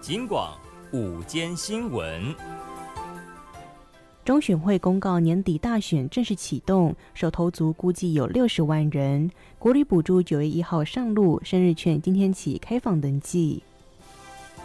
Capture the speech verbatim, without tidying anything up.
警广午间新闻。 中选会公告年底大选正式启动，首投族估计有六十万人。国旅补助九月一号上路，生日券今天起开放登记。